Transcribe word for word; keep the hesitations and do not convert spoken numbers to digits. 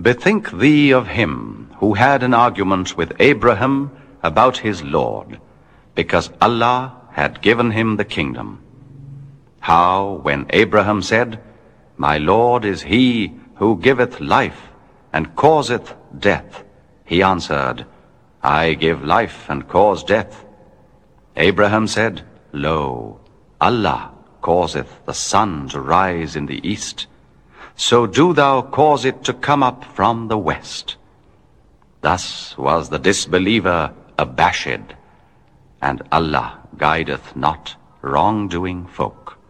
Bethink thee of him who had an argument with Abraham about his Lord, because Allah had given him the kingdom. How, when Abraham said, My Lord is he who giveth life and causeth death, he answered, I give life and cause death. Abraham said, Lo, Allah causeth the sun to rise in the east, so do thou cause it to come up from the west. Thus was the disbeliever abashed, and Allah guideth not wrongdoing folk.